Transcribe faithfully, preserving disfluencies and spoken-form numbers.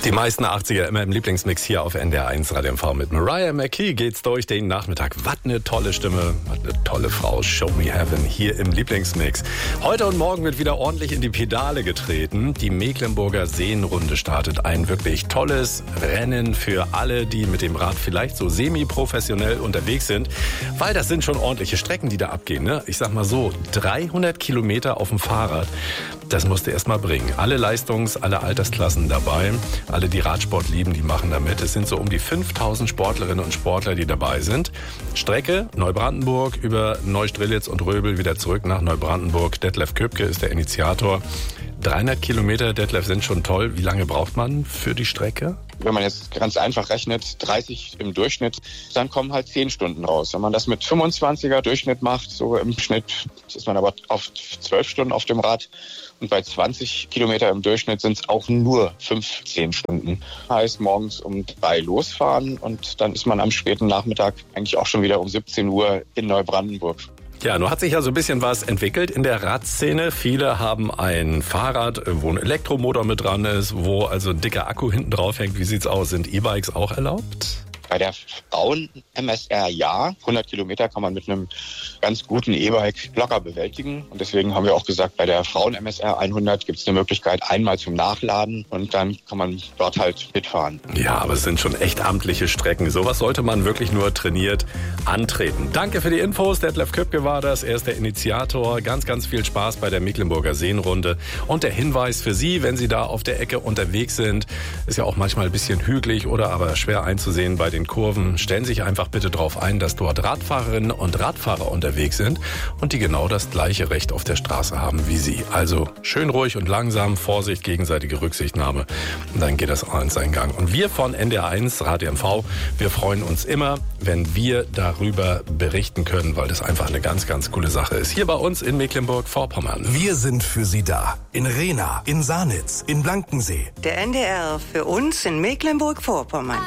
Die meisten achtziger immer im Lieblingsmix hier auf N D R eins Radio M V. Mit Mariah McKee geht's durch den Nachmittag. Was eine tolle Stimme, was eine tolle Frau. Show Me Heaven hier im Lieblingsmix. Heute und morgen wird wieder ordentlich in die Pedale getreten. Die Mecklenburger Seenrunde startet. Ein wirklich tolles Rennen für alle, die mit dem Rad vielleicht so semi-professionell unterwegs sind. Weil das sind schon ordentliche Strecken, die da abgehen. Ne? Ich sag mal so, dreihundert Kilometer auf dem Fahrrad. Das musst du erst mal bringen. Alle Leistungs-, alle Altersklassen dabei. Alle, die Radsport lieben, die machen damit. Es sind so um die fünftausend Sportlerinnen und Sportler, die dabei sind. Strecke Neubrandenburg über Neustrelitz und Röbel wieder zurück nach Neubrandenburg. Detlef Köpke ist der Initiator. dreihundert Kilometer, Detlef, sind schon toll. Wie lange braucht man für die Strecke? Wenn man jetzt ganz einfach rechnet, dreißig im Durchschnitt, dann kommen halt zehn Stunden raus. Wenn man das mit fünfundzwanziger Durchschnitt macht, so im Schnitt, ist man aber auf zwölf Stunden auf dem Rad. Und bei zwanzig Kilometer im Durchschnitt sind es auch nur fünfzehn Stunden. Heißt, morgens um drei losfahren und dann ist man am späten Nachmittag eigentlich auch schon wieder um siebzehn Uhr in Neubrandenburg. Ja, nun hat sich ja so ein bisschen was entwickelt in der Radszene. Viele haben ein Fahrrad, wo ein Elektromotor mit dran ist, wo also ein dicker Akku hinten drauf hängt. Wie sieht's aus? Sind E-Bikes auch erlaubt? Bei der Frauen-M S R ja. hundert Kilometer kann man mit einem ganz guten E-Bike locker bewältigen. Und deswegen haben wir auch gesagt, bei der Frauen-M S R hundert gibt es eine Möglichkeit einmal zum Nachladen und dann kann man dort halt mitfahren. Ja, aber es sind schon echt amtliche Strecken. Sowas sollte man wirklich nur trainiert antreten. Danke für die Infos. Detlef Köpke war das. Er ist der Initiator. Ganz, ganz viel Spaß bei der Mecklenburger Seenrunde. Und der Hinweis für Sie, wenn Sie da auf der Ecke unterwegs sind, ist ja auch manchmal ein bisschen hügelig oder aber schwer einzusehen bei den Kurven. Stellen Sie sich einfach bitte darauf ein, dass dort Radfahrerinnen und Radfahrer unterwegs sind und die genau das gleiche Recht auf der Straße haben wie Sie. Also schön ruhig und langsam, Vorsicht, gegenseitige Rücksichtnahme und dann geht das alles seinen Gang. Und wir von N D R eins Radio M V, wir freuen uns immer, wenn wir darüber berichten können, weil das einfach eine ganz, ganz coole Sache ist. Hier bei uns in Mecklenburg-Vorpommern. Wir sind für Sie da. In Rehna, in Sanitz, in Blankensee. Der N D R für uns in Mecklenburg-Vorpommern.